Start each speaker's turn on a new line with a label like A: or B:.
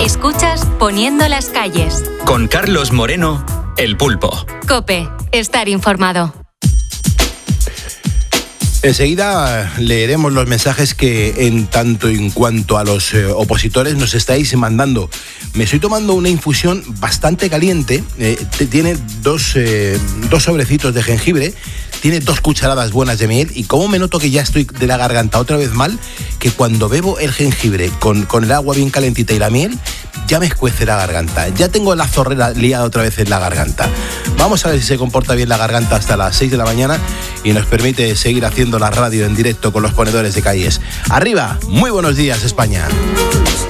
A: Escuchas Poniendo las calles.
B: Con Carlos Moreno, El Pulpo.
A: COPE, estar informado.
C: Enseguida leeremos los mensajes que en tanto en cuanto a los opositores nos estáis mandando. Me estoy tomando una infusión bastante caliente. Tiene dos sobrecitos de jengibre, tiene 2 cucharadas buenas de miel, y como me noto que ya estoy de la garganta otra vez mal, que cuando bebo el jengibre con el agua bien calentita y la miel, ya me escuece la garganta. Ya tengo la zorrera liada otra vez en la garganta. Vamos a ver si se comporta bien la garganta hasta las 6 de la mañana y nos permite seguir haciendo la radio en directo con los ponedores de calles. Arriba, muy buenos días, España.